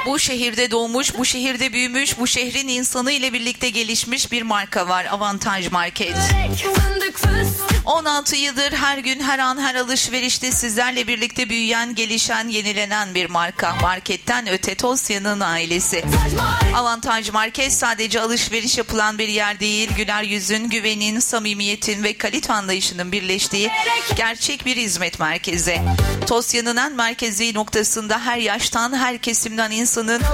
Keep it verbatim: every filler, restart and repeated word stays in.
Bu şehirde doğmuş, bu şehirde büyümüş, bu şehrin insanı ile birlikte gelişmiş bir marka var. Avantaj Market. on altı yıldır her gün, her an, her alışverişte sizlerle birlikte büyüyen, gelişen, yenilenen bir marka. Marketten öte Tosya'nın ailesi. Avantaj Market sadece alışveriş yapılan bir yer değil, güler yüzün, güvenin, samimiyetin ve kalite anlayışının birleştiği gerçek bir hizmet merkezi. Tosya'nın en merkezi noktasında her yaştan, her kesimden insanın